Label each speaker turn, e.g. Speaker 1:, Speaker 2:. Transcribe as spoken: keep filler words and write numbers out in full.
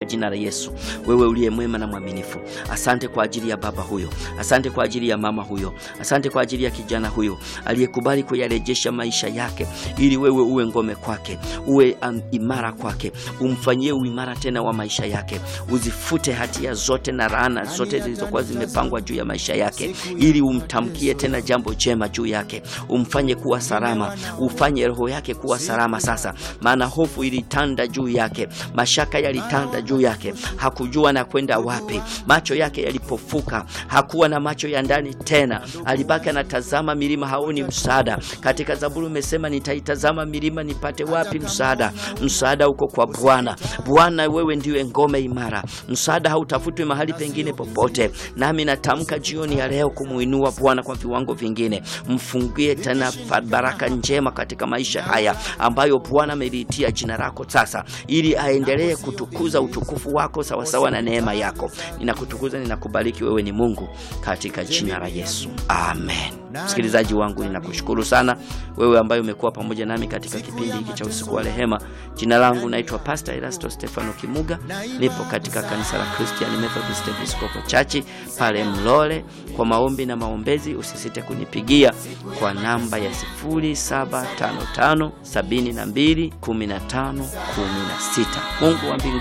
Speaker 1: jina la Yesu. Wewe uliye mwema na mwaminifu, asante kwa ajili ya baba huyo, asante kwa ajili ya mama huyo, asante kwa ajili ya kijana huyo aliyekubali kuyarejesha maisha yake, ili wewe uwe ngome kwake, uwe um, imara kwake, umfanyie uimara tena wa maisha yake, uzifute hatia zote na laana zote zilizokuwa zimepangwa juu ya maisha yake, ili umtamkie tena jambo jema juu yake, umfanye kuwa salama, ufanye roho yake kuwa salama sasa. Maana hofu ilitanda juu yake, mashaka yalitanda juu yake, hakujua na kwenda wapi. Macho yake yalipofuka, hakuwa na macho ya ndani tena, alibaki anatazama milima, haoni msaada. Katika Zaburi umesema, nitaitazama milima nipate wapi msaada? Msaada uko kwa Bwana. Bwana, wewe ndiwe ngome imara, msaada hautafutwi mahali pengine popote. Nami natamka jioni ya leo kumuinua Bwana kwa viwango vingine. Mfungie tena baraka njema katika maisha haya ambayo Bwana ameliitia jina lako sasa, ili aendelee kutukuza utukufu wako sawa sawa na neema yako. Ninakutukuza, ninakubariki, wewe ni Mungu, katika jina la Yesu. Amen. Msikilizaji wangu, ninakushukuru sana wewe ambaye umekuwa pamoja nami katika kipindi hiki cha usiku wa rehema. Jina langu naitwa Pastor Erasto Stefano Kimuga. Nipo katika kanisa la Christian Methodist Episcopal Church pale Mlole. Kwa maombi na maombezi usisite kunipigia kwa namba ya sifuri saba tano tano sabini na mbili kumi na tano kumi na sita. Mungu wa mbinguni